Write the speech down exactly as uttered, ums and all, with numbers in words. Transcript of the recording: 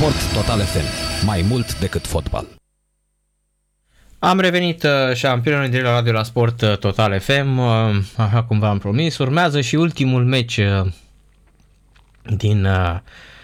Sport Total F M. Mai mult decât fotbal. Am revenit șampionul de la Radio la Sport Total F M, așa cum v-am promis. Urmează și ultimul meci din